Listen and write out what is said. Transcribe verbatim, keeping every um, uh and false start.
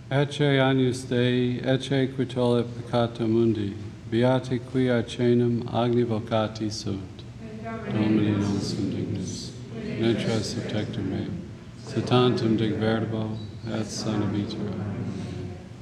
Ecce agnus Dei, ecce qui tollit peccata mundi, beati qui arcenum agni vocati sunt. Domini non sum dignus, netra subtectum me, se tantum dig verbo, et sana vitera.